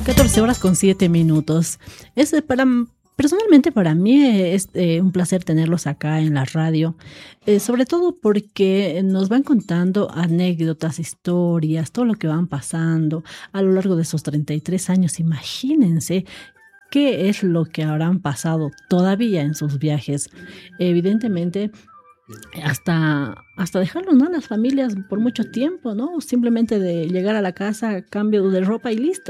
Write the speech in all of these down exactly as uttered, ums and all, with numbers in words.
catorce horas con siete minutos. Es para, personalmente para mí es eh, un placer tenerlos acá en la radio, eh, sobre todo porque nos van contando anécdotas, historias, todo lo que van pasando a lo largo de esos treinta y tres años. Imagínense qué es lo que habrán pasado todavía en sus viajes. Evidentemente, hasta hasta dejarlo, ¿no? Las familias por mucho tiempo, ¿no? Simplemente de llegar a la casa, cambio de ropa y listo.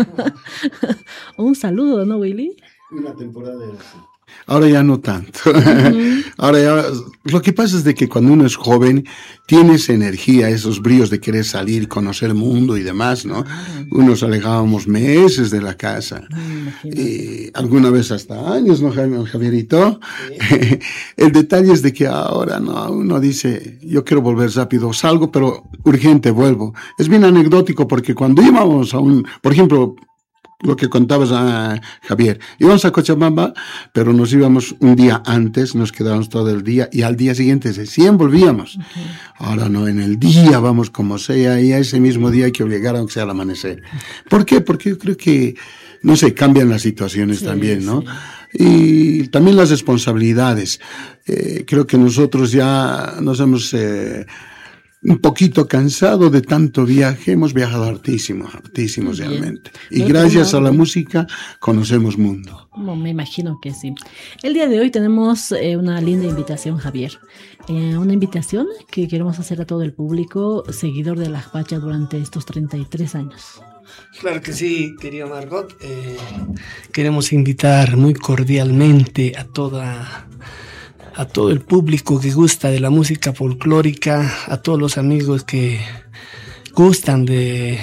Un saludo, ¿no, Willy? Una temporada era así. Ahora ya no tanto. Uh-huh. Ahora ya, lo que pasa es de que cuando uno es joven, tiene esa energía, esos bríos de querer salir, conocer el mundo y demás, ¿no? Uh-huh. Unos alejábamos meses de la casa. Uh-huh. Y alguna vez hasta años, ¿no, Javierito? Sí. El detalle es de que ahora, ¿no? Uno dice, yo quiero volver rápido, salgo, pero urgente, vuelvo. Es bien anecdótico porque cuando íbamos a un, por ejemplo, lo que contabas a Javier, íbamos a Cochabamba, pero nos íbamos un día antes, nos quedábamos todo el día y al día siguiente recién volvíamos. Okay. Ahora no, en el día vamos como sea y a ese mismo día hay que llegar aunque sea al amanecer. ¿Por qué? Porque yo creo que, no sé, cambian las situaciones sí, también, ¿no? Sí. Y también las responsabilidades. Eh, creo que nosotros ya nos hemos... Eh, un poquito cansado de tanto viaje, hemos viajado hartísimo, hartísimo realmente. Y no, gracias a la música conocemos mundo. No, me imagino que sí. El día de hoy tenemos eh, una linda invitación, Javier. Eh, una invitación que queremos hacer a todo el público seguidor de La Pacha durante estos treinta y tres años. Claro que sí, querida Margot. Eh, queremos invitar muy cordialmente a toda... a todo el público que gusta de la música folclórica, a todos los amigos que gustan de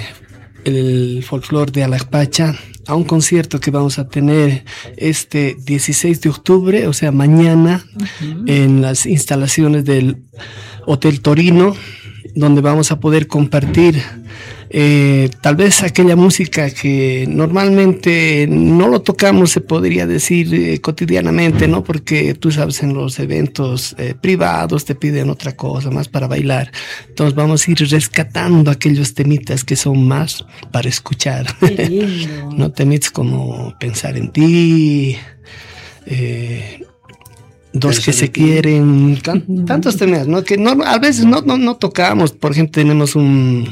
el folclore de Alapacha, a un concierto que vamos a tener este dieciséis de octubre, o sea, mañana, uh-huh. en las instalaciones del Hotel Torino, donde vamos a poder compartir Eh, tal vez aquella música que normalmente no lo tocamos, se podría decir eh, cotidianamente, ¿no? Porque tú sabes, en los eventos eh, privados te piden otra cosa más para bailar. Entonces vamos a ir rescatando aquellos temitas que son más para escuchar. No temitas como Pensar en ti, eh, Dos que se quieren, tan, tantos temas, ¿no? Que no, a veces no, no, no tocamos. Por ejemplo, tenemos un,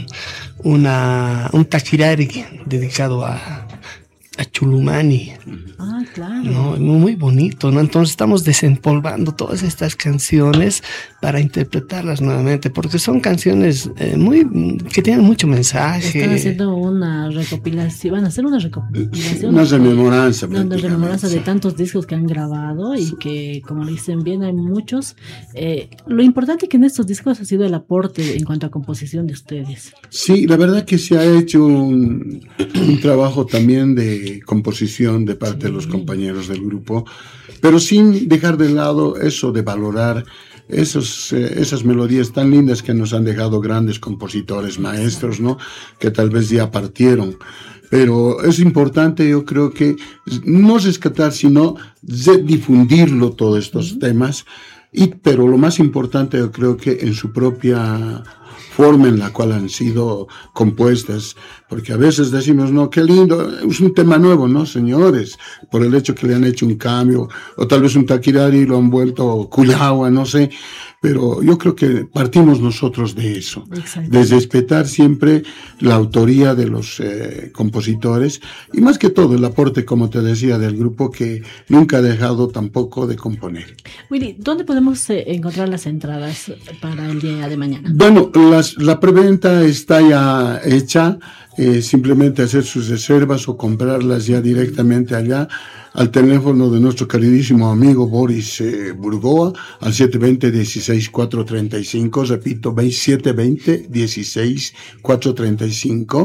una, un taquirari dedicado a, a Chulumani. Ah, claro. ¿No? Muy bonito, ¿no? Entonces estamos desempolvando todas estas canciones para interpretarlas nuevamente, porque son canciones eh, muy que tienen mucho mensaje. Están haciendo una recopilación, van a hacer una recopilación. Una rememoranza. Una rememoranza de tantos discos que han grabado y que, como dicen bien, hay muchos. Eh, lo importante que en estos discos ha sido el aporte en cuanto a composición de ustedes. Sí, la verdad que se ha hecho un, un trabajo también de composición de parte sí. de los compañeros del grupo, pero sin dejar de lado eso de valorar esos, eh, esas melodías tan lindas que nos han dejado grandes compositores, maestros, ¿no? Que tal vez ya partieron. Pero es importante, yo creo que no rescatar, sino difundirlo todos estos uh-huh. temas. Y, pero lo más importante, yo creo que en su propia forma en la cual han sido compuestas, porque a veces decimos, no, qué lindo, es un tema nuevo, no, señores, por el hecho que le han hecho un cambio, o tal vez un taquirari y lo han vuelto cuyagua, no sé, pero yo creo que partimos nosotros de eso, de respetar siempre la autoría de los eh, compositores, y más que todo el aporte, como te decía, del grupo que nunca ha dejado tampoco de componer. Willy, ¿dónde podemos eh, encontrar las entradas para el día de mañana? Bueno, las, la preventa está ya hecha, eh, simplemente hacer sus reservas o comprarlas ya directamente allá al teléfono de nuestro queridísimo amigo Boris eh, Burgoa, al siete dos cero, uno seis cuatro tres cinco, repito, siete dos cero, uno seis cuatro tres cinco,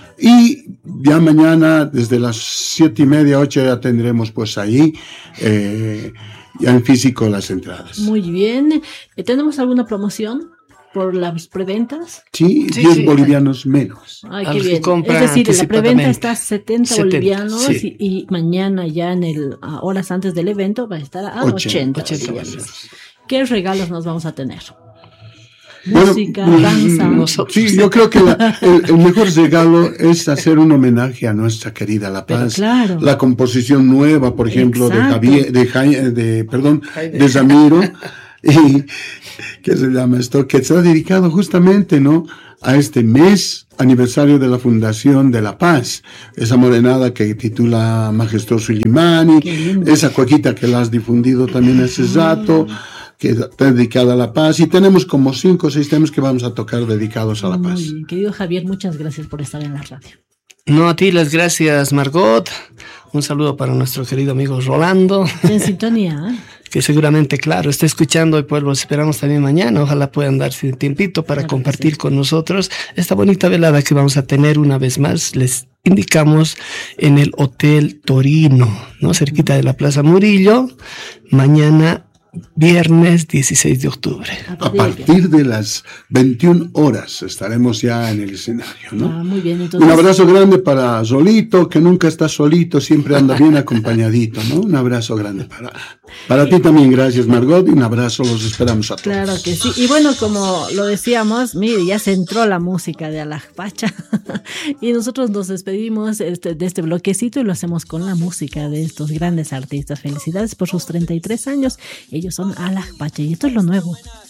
y ya mañana desde las siete y media, ocho ya tendremos pues ahí eh, ya en físico las entradas. Muy bien, ¿tenemos alguna promoción por las preventas? Sí, sí diez sí, bolivianos menos. Ay, qué bien. Es decir, la preventa está a setenta, setenta bolivianos sí. y, y mañana ya en el a horas antes del evento va a estar a ochenta, ochenta bolivianos. ¿Qué regalos nos vamos a tener? música, bueno, danza. Nosotros. Sí, yo creo que la, el, el mejor regalo es hacer un homenaje a nuestra querida La Paz. Claro. La composición nueva, por ejemplo, Exacto. de Javier, de, Jaime, de, perdón, de Zamiro, y que se llama esto, que está dedicado justamente, ¿no?, a este mes aniversario de la Fundación de La Paz. Esa morenada que titula Majestuoso Illimani, esa cuequita que la has difundido también hace rato, que está dedicada a La Paz, y tenemos como cinco o seis temas que vamos a tocar dedicados a La Paz. Muy bien, querido Javier, muchas gracias por estar en la radio. No, a ti las gracias, Margot. Un saludo para nuestro querido amigo Rolando. En sintonía, ¿eh? Que seguramente, claro, está escuchando y pues los esperamos también mañana. Ojalá puedan darse un tiempito para Claro que compartir sí. con nosotros esta bonita velada que vamos a tener una vez más. Les indicamos en el Hotel Torino, ¿no?, cerquita de la Plaza Murillo, mañana viernes dieciséis de octubre. A partir de las veintiuna horas estaremos ya en el escenario, ¿no? Ah, muy bien, entonces. Un abrazo grande para Solito, que nunca está solito, siempre anda bien acompañadito, ¿no? Un abrazo grande para, para ti también, gracias Margot, y un abrazo, los esperamos a todos. Claro que sí. Y bueno, como lo decíamos, mire, ya se entró la música de Alajpacha y nosotros nos despedimos este, de este bloquecito y lo hacemos con la música de estos grandes artistas. Felicidades por sus treinta y tres años. Ellos son Alajpacha y esto es lo nuevo.